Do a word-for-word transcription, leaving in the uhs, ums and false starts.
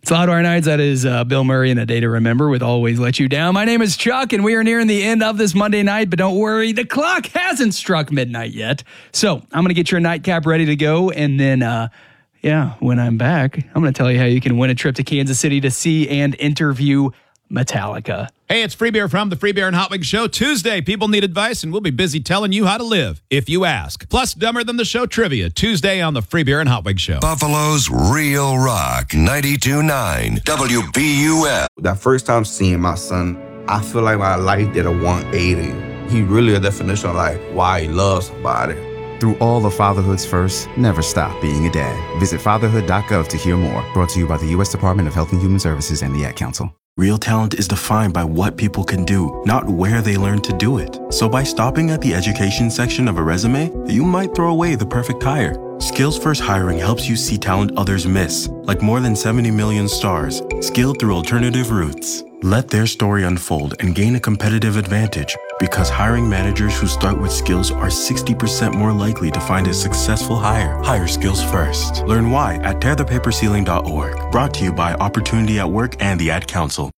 Loudwire Nights, that is uh, Bill Murray and A Day to Remember with Always Let You Down. My name is Chuck, and we are nearing the end of this Monday night, but don't worry, the clock hasn't struck midnight yet. So I'm going to get your nightcap ready to go, and then, uh, yeah, when I'm back, I'm going to tell you how you can win a trip to Kansas City to see and interview Metallica. Hey, it's Free Beer from the Free Beer and Hot Wings Show. Tuesday, people need advice, and we'll be busy telling you how to live if you ask. Plus, Dumber Than the Show trivia, Tuesday on the Free Beer and Hot Wings Show. Buffalo's Real Rock, ninety-two point nine W B U F. That first time seeing my son, I feel like my life did a one eighty. He really a definition of like why he loves somebody. Through all of fatherhood's first, never stop being a dad. Visit fatherhood dot gov to hear more. Brought to you by the U S Department of Health and Human Services and the Ad Council. Real talent is defined by what people can do, not where they learn to do it. So by stopping at the education section of a resume, you might throw away the perfect hire. Skills First Hiring helps you see talent others miss, like more than seventy million stars, skilled through alternative routes. Let their story unfold and gain a competitive advantage, because hiring managers who start with skills are sixty percent more likely to find a successful hire. Hire skills first. Learn why at tear the paper ceiling dot org. Brought to you by Opportunity at Work and the Ad Council.